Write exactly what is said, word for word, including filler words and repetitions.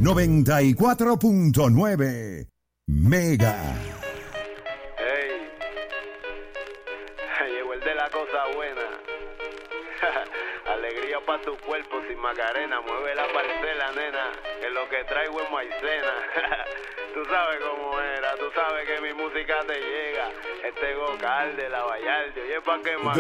noventa y cuatro punto nueve Mega. Hey, llegó el de la cosa buena. Alegría pa' tu cuerpo sin Macarena. Mueve la parcela, nena, que lo que traigo es maicena. Tú sabes cómo era, tú sabes que mi música te llega. Este Gocal de la Vallarde, oye, pa' que más.